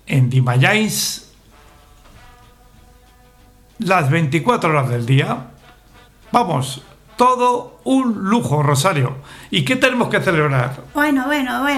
en Dimayáis las 24 horas del día. Vamos, todo un lujo, Rosario. ¿Y qué tenemos que celebrar? Bueno.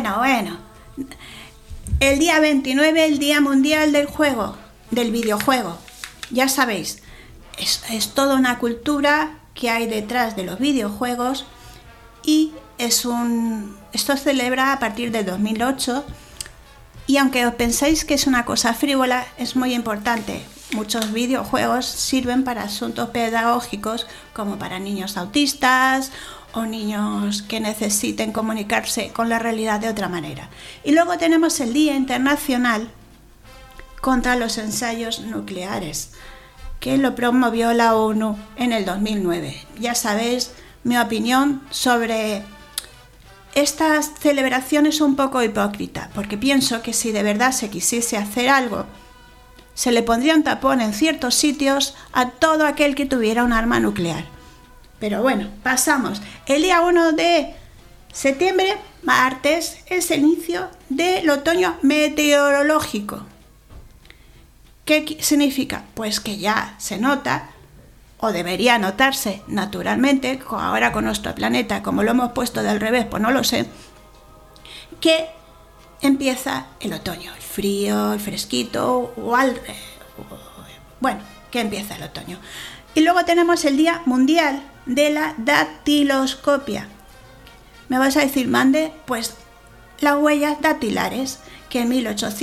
El día 29, el Día Mundial del Videojuego. Ya sabéis, es toda una cultura que hay detrás de los videojuegos y esto se celebra a partir del 2008 y aunque os penséis que es una cosa frívola, es muy importante. Muchos videojuegos sirven para asuntos pedagógicos como para niños autistas o niños que necesiten comunicarse con la realidad de otra manera. Y luego tenemos el Día Internacional contra los Ensayos Nucleares, que lo promovió la ONU en el 2009. Ya sabéis mi opinión sobre estas celebraciones un poco hipócrita, porque pienso que si de verdad se quisiese hacer algo, se le pondría un tapón en ciertos sitios a todo aquel que tuviera un arma nuclear. Pero bueno, pasamos. El día 1 de septiembre, martes, es el inicio del otoño meteorológico. ¿Qué significa? Pues que ya se nota, o debería notarse naturalmente, ahora con nuestro planeta, como lo hemos puesto del revés, pues no lo sé, que empieza el otoño, el frío, el fresquito, que empieza el otoño. Y luego tenemos el Día Mundial de la Dactiloscopia. Me vas a decir, mande, pues las huellas dactilares, que en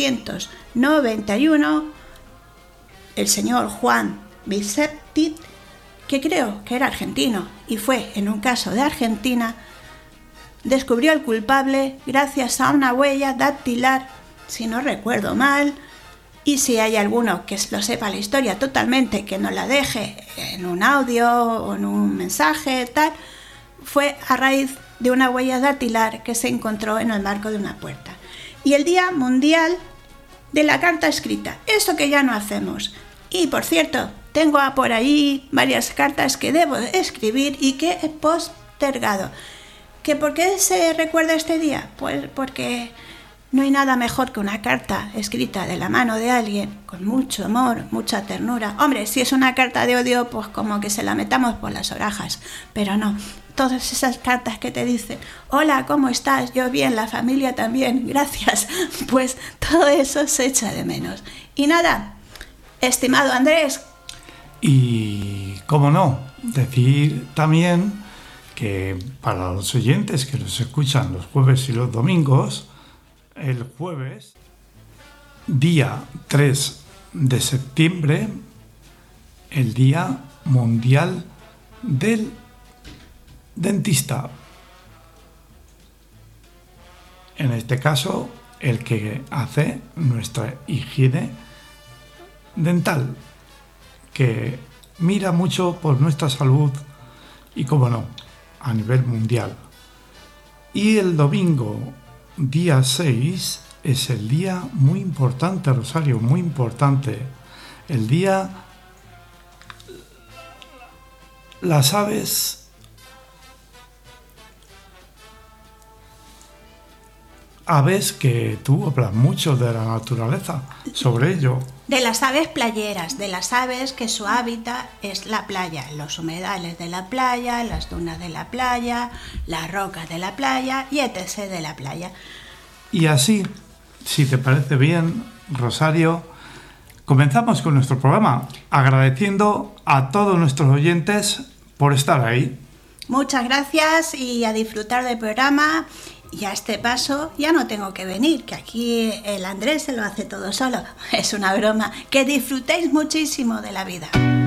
1891 el señor Juan Biceptit, que creo que era argentino y fue en un caso de Argentina, descubrió al culpable gracias a una huella dactilar, si no recuerdo mal, y si hay alguno que lo sepa la historia totalmente, que nos la deje en un audio o en un mensaje, tal, fue a raíz de una huella dactilar que se encontró en el marco de una puerta. Y el Día Mundial de la Carta Escrita, eso que ya no hacemos. Y por cierto, tengo por ahí varias cartas que debo escribir y que he postergado. ¿Que por qué se recuerda este día? Pues porque no hay nada mejor que una carta escrita de la mano de alguien con mucho amor, mucha ternura. Hombre, si es una carta de odio, pues como que se la metamos por las orejas. Pero no, todas esas cartas que te dicen, hola, ¿cómo estás? Yo bien, la familia también, gracias. Pues todo eso se echa de menos. Y nada, estimado Andrés. Y, cómo no, decir también que para los oyentes que nos escuchan los jueves y los domingos, el jueves, día 3 de septiembre, el Día Mundial del Dentista. En este caso, el que hace nuestra higiene dental, que mira mucho por nuestra salud y, cómo no, a nivel mundial. Y el domingo, día 6, es el día muy importante, Rosario, muy importante. El día... Las aves... Aves que tú hablas mucho de la naturaleza, sobre ello. De las aves playeras, de las aves que su hábitat es la playa, los humedales de la playa, las dunas de la playa, las rocas de la playa y etc. de la playa. Y así, si te parece bien, Rosario, comenzamos con nuestro programa, agradeciendo a todos nuestros oyentes por estar ahí. Muchas gracias y a disfrutar del programa. Y a este paso ya no tengo que venir, que aquí el Andrés se lo hace todo solo. Es una broma. Que disfrutéis muchísimo de la vida.